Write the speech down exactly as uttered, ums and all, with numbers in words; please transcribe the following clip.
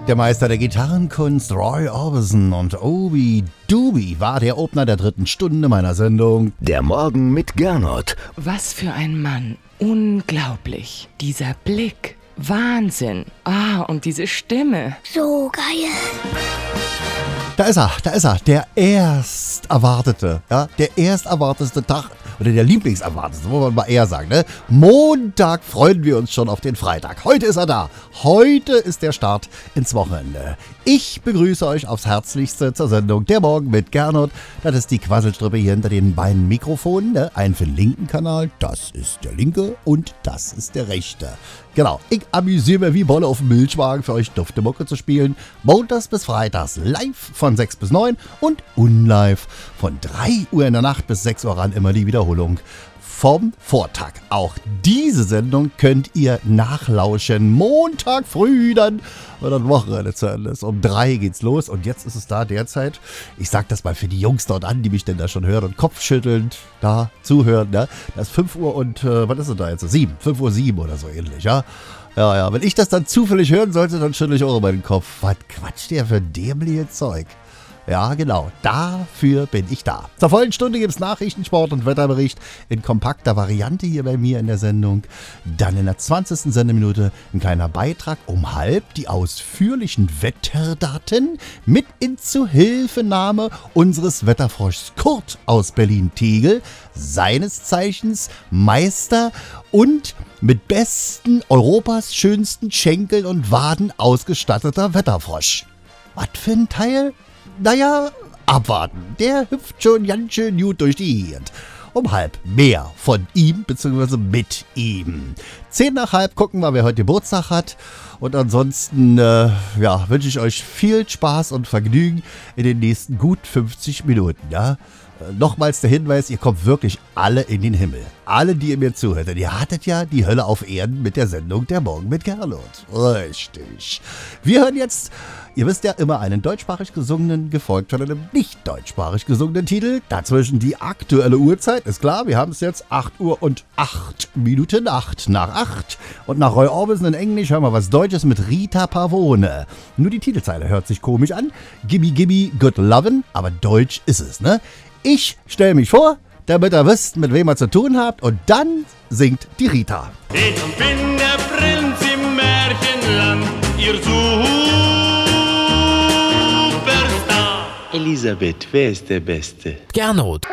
Der Meister der Gitarrenkunst Roy Orbison und Obi Doobie war der Opener der dritten Stunde meiner Sendung Der Morgen mit Gernot. Was für ein Mann. Unglaublich. Dieser Blick. Wahnsinn. Ah, und diese Stimme. So geil. Da ist er, da ist er, der erst erwartete, ja, der erst erwartete Tag oder der Lieblingserwartete, muss man mal eher sagen, ne? Montag freuen wir uns schon auf den Freitag. Heute ist er da. Heute ist der Start ins Wochenende. Ich begrüße euch aufs Herzlichste zur Sendung Der Morgen mit Gernot. Das ist die Quasselstrippe hier hinter den beiden Mikrofonen, ne? Einen für den linken Kanal, das ist der linke und das ist der rechte. Genau, ich amüsiere mich wie Bolle auf dem Milchwagen für euch dufte Mucke zu spielen. Montags bis Freitags live von sechs bis neun und unlive von drei Uhr in der Nacht bis sechs Uhr ran, immer die Wiederholung vom Vortag. Auch diese Sendung könnt ihr nachlauschen. Montag früh dann, wenn das Wochenende zu Ende ist. Um drei geht's los und jetzt ist es da derzeit, ich sag das mal für die Jungs dort an, die mich denn da schon hören und kopfschüttelnd da zuhören, ne? Das ist fünf Uhr und, äh, was ist denn da jetzt? sieben, fünf Uhr sieben oder so ähnlich, ja? Ja, ja, wenn ich das dann zufällig hören sollte, dann schüttle ich auch über den Kopf. Was quatscht der für dämliche Zeug? Ja, genau. Dafür bin ich da. Zur vollen Stunde gibt es Nachrichten, Sport und Wetterbericht in kompakter Variante hier bei mir in der Sendung. Dann in der zwanzigsten Sendeminute ein kleiner Beitrag um halb, die ausführlichen Wetterdaten mit in Zuhilfenahme unseres Wetterfroschs Kurt aus Berlin-Tegel, seines Zeichens Meister und mit besten Europas schönsten Schenkeln und Waden ausgestatteter Wetterfrosch. Was für ein Teil? Naja, abwarten. Der hüpft schon ganz schön gut durch die Gegend. Um halb mehr von ihm bzw. mit ihm. Zehn nach halb gucken wir, wer heute Geburtstag hat. Und ansonsten äh, ja, wünsche ich euch viel Spaß und Vergnügen in den nächsten gut fünfzig Minuten. Ja? Äh, nochmals der Hinweis, ihr kommt wirklich alle in den Himmel. Alle, die ihr mir zuhört. Denn ihr hattet ja die Hölle auf Erden mit der Sendung Der Morgen mit Gernot. Richtig. Wir hören jetzt, ihr wisst ja, immer einen deutschsprachig gesungenen, gefolgt von einem nicht deutschsprachig gesungenen Titel. Dazwischen die aktuelle Uhrzeit, ist klar, wir haben es jetzt acht Uhr und acht Minuten, acht nach acht. Und nach Roy Orbison in Englisch hören wir was Deutsches mit Rita Pavone. Nur die Titelzeile hört sich komisch an. Gimme, gimme, good lovin', aber deutsch ist es, ne? Ich stelle mich vor, damit ihr wisst, mit wem ihr zu tun habt, und dann singt die Rita. Ich bin der Prinz im Märchenland, ihr Superstar. Elisabeth, wer ist der Beste? Gernot.